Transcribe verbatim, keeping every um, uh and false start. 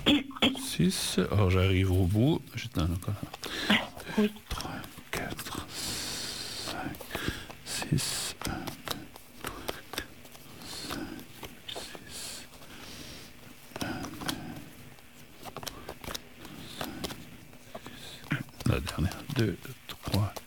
six. Alors j'arrive au bout. Je donne encore. Oui. trois, quatre, cinq, six. La dernière. deux, trois,